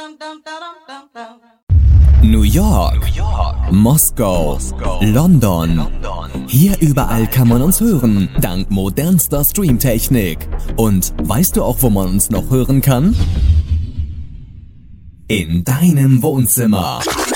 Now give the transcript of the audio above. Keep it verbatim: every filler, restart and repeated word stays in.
New York, New York, Moskau, Moskau, London. London. Hier überall kann man uns hören, dank modernster Streamtechnik. Und weißt du auch, wo man uns noch hören kann? In deinem Wohnzimmer.